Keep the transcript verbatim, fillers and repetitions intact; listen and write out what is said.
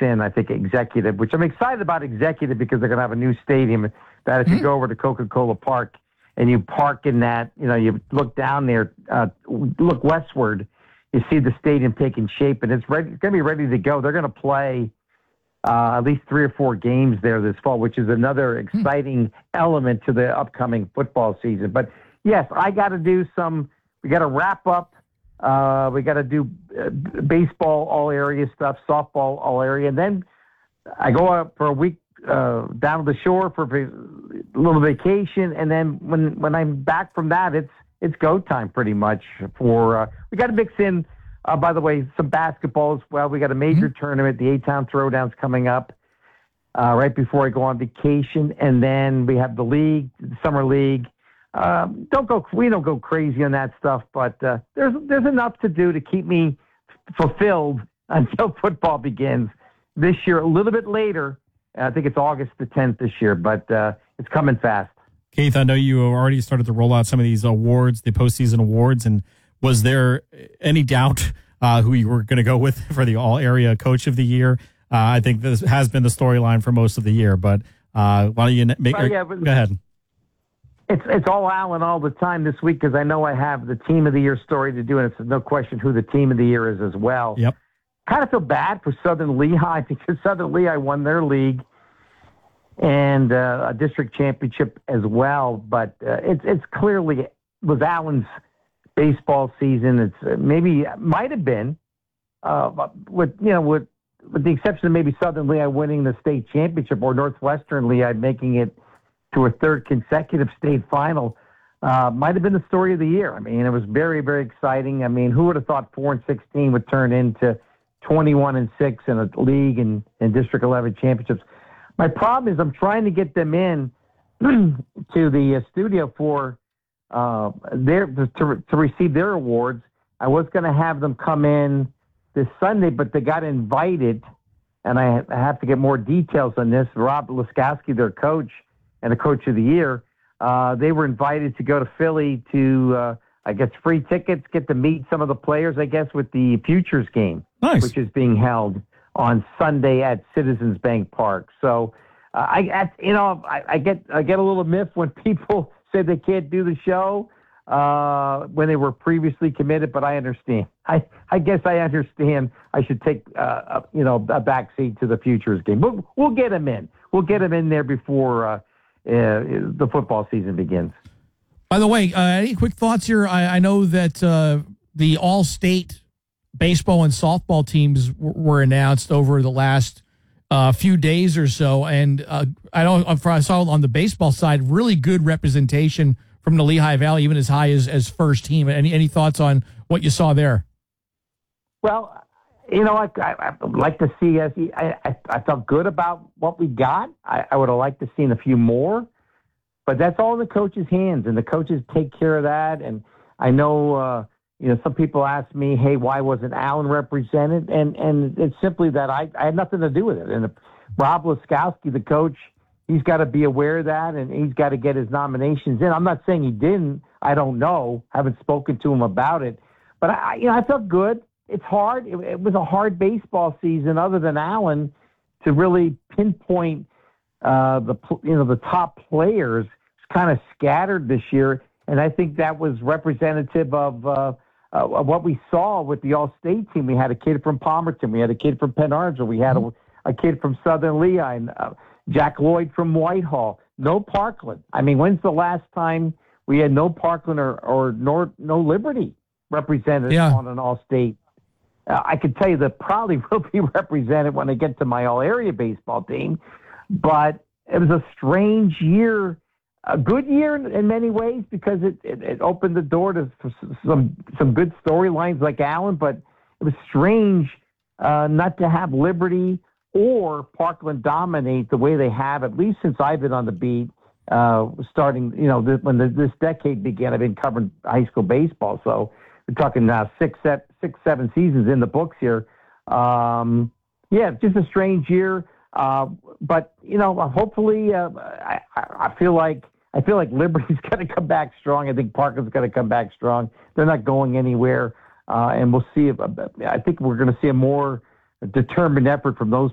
in, I think, Executive, which I'm excited about Executive because they're going to have a new stadium that if mm-hmm. you go over to Coca-Cola Park and you park in that, you know, you look down there, uh, look westward, you see the stadium taking shape, and it's, ready, it's going to be ready to go. They're going to play uh, at least three or four games there this fall, which is another exciting mm-hmm. element to the upcoming football season. But, yes, I got to do some – we got to wrap up. Uh, we got to do uh, baseball all-area stuff, softball all-area, and then I go out for a week uh, down to the shore for a little vacation, and then when, when I'm back from that, it's it's go time pretty much. For uh, we got to mix in, uh, by the way, some basketball as well. We got a major mm-hmm. tournament, the A-Town Throwdown's coming up uh, right before I go on vacation, and then we have the league, the summer league. Um, don't go. We don't go crazy on that stuff, but uh, there's there's enough to do to keep me fulfilled until football begins this year. A little bit later, I think it's August the tenth this year, but uh, it's coming fast. Keith, I know you already started to roll out some of these awards, the postseason awards, and was there any doubt uh, who you were going to go with for the All-Area Coach of the Year? Uh, I think this has been the storyline for most of the year, but uh, why don't you make? Well, yeah, but, go ahead. It's it's all Allen all the time this week because I know I have the Team of the Year story to do, and it's no question who the Team of the Year is as well. Yep. Kind of feel bad for Southern Lehigh because Southern Lehigh won their league and uh, a district championship as well, but uh, it's it's clearly was Allen's baseball season. It's uh, maybe might have been uh, with you know with with the exception of maybe Southern Lehigh winning the state championship or Northwestern Lehigh making it to a third consecutive state final, uh, might have been the story of the year. I mean, it was very, very exciting. I mean, who would have thought four and sixteen would turn into twenty-one and six in a league and, and District eleven championships? My problem is I'm trying to get them in to the uh, studio for uh, their to, to receive their awards. I was going to have them come in this Sunday, but they got invited, and I, I have to get more details on this. Rob Laskowski, their coach, and the Coach of the Year, uh, they were invited to go to Philly to, uh, I guess, free tickets, get to meet some of the players, I guess, with the Futures game, nice. Which is being held on Sunday at Citizens Bank Park. So, uh, I, I, you know, I, I get I get a little miffed when people say they can't do the show uh, when they were previously committed, but I understand. I, I guess I understand. I should take, uh, a, you know, a backseat to the Futures game. But we'll, we'll get them in. We'll get them in there before. Uh, Uh, the football season begins. By the way, uh, any quick thoughts here? I, I know that uh, the all-state baseball and softball teams w- were announced over the last uh, few days or so, and uh, I don't. I saw on the baseball side really good representation from the Lehigh Valley, even as high as, as first team. Any any thoughts on what you saw there? Well, you know, I, I, I'd like to see us. I, I, I felt good about what we got. I, I would have liked to seen a few more, but that's all in the coach's hands, and the coaches take care of that. And I know, uh, you know, some people ask me, "Hey, why wasn't Allen represented?" And and it's simply that I, I had nothing to do with it. And Rob Laskowski, the coach, he's got to be aware of that, and he's got to get his nominations in. I'm not saying he didn't. I don't know. Haven't spoken to him about it, but I, you know, I felt good. It's hard. It, it was a hard baseball season, other than Allen, to really pinpoint uh, the you know the top players. It's kind of scattered this year, and I think that was representative of uh, uh, of what we saw with the All-State team. We had a kid from Palmerton, we had a kid from Penn Argyl, we had a, a kid from Southern Lehigh, and, uh, Jack Lloyd from Whitehall. No Parkland. I mean, when's the last time we had no Parkland or or nor, no Liberty represented yeah. on an All-State? Uh, I can tell you that probably will be represented when I get to my all-area baseball team, but it was a strange year, a good year in, in many ways because it, it, it opened the door to some some good storylines like Allen, but it was strange uh, not to have Liberty or Parkland dominate the way they have, at least since I've been on the beat, uh, starting, you know, this, when the, this decade began. I've been covering high school baseball, so we're talking now six, six, seven seasons in the books here. Um, yeah, just a strange year. Uh, but you know, hopefully, uh, I, I feel like I feel like Liberty's going to come back strong. I think Parkland's going to come back strong. They're not going anywhere, uh, and we'll see. If, I think we're going to see a more determined effort from those